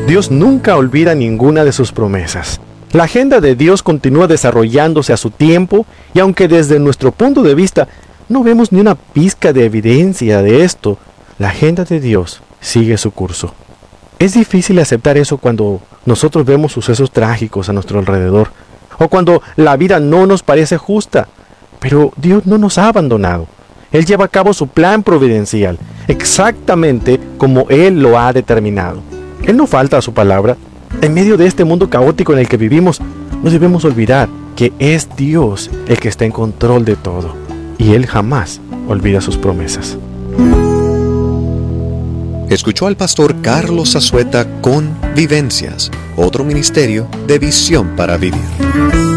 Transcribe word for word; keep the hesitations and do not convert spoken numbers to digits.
Dios nunca olvida ninguna de sus promesas. La agenda de Dios continúa desarrollándose a su tiempo, y aunque desde nuestro punto de vista no vemos ni una pizca de evidencia de esto, la agenda de Dios sigue su curso. Es difícil aceptar eso cuando nosotros vemos sucesos trágicos a nuestro alrededor, o cuando la vida no nos parece justa. Pero Dios no nos ha abandonado. Él lleva a cabo su plan providencial, exactamente como Él lo ha determinado. Él no falta a su palabra. En medio de este mundo caótico en el que vivimos, no debemos olvidar que es Dios el que está en control de todo, y Él jamás olvida sus promesas. Escuchó al pastor Carlos Azueta con Vivencias, otro ministerio de Visión para Vivir.